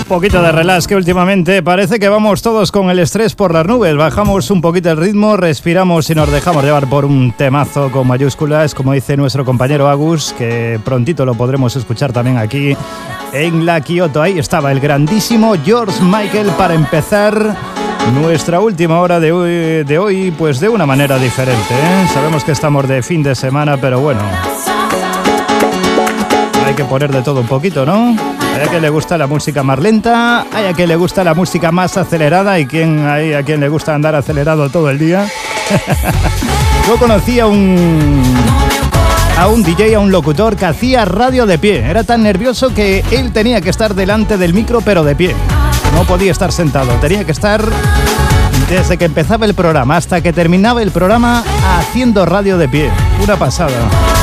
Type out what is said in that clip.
Poquito de relax, que últimamente parece que vamos todos con el estrés por las nubes. Bajamos un poquito el ritmo, respiramos y nos dejamos llevar por un temazo con mayúsculas, como dice nuestro compañero Agus, que prontito lo podremos escuchar también aquí en la Kyoto. Ahí estaba el grandísimo George Michael para empezar nuestra última hora de hoy, pues de una manera diferente, ¿eh? Sabemos que estamos de fin de semana, pero bueno, hay que poner de todo un poquito, ¿no? Hay a quien le gusta la música más lenta, hay a quien le gusta la música más acelerada y hay a quien le gusta andar acelerado todo el día. Yo conocí a un DJ, a un locutor que hacía radio de pie. Era tan nervioso que él tenía que estar delante del micro, pero de pie. No podía estar sentado, tenía que estar desde que empezaba el programa hasta que terminaba el programa haciendo radio de pie. Una pasada.